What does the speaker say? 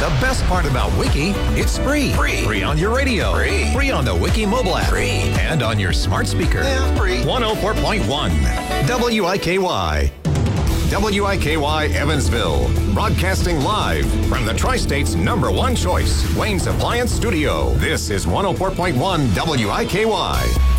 The best part about Wiki, it's free. Free on your radio. Free on the Wiki mobile app. And on your smart speaker. Yeah, free. 104.1 WIKY. WIKY Evansville, broadcasting live from the Tri-State's #1 choice, Wayne's Appliance Studio. This is 104.1 WIKY.